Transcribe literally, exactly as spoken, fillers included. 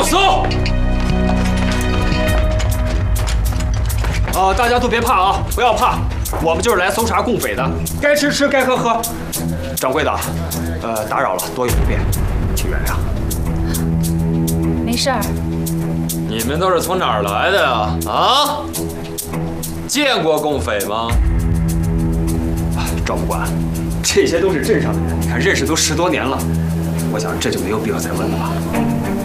搜！啊，大家都别怕啊，不要怕，我们就是来搜查共匪的，该吃吃，该喝喝。掌柜的，呃，打扰了，多有不便，请原谅。 没事儿。 你们都是从哪儿来的呀？啊？见过共匪吗？ 赵副官，这些都是镇上的人，你看认识都十多年了，我想这就没有必要再问了吧。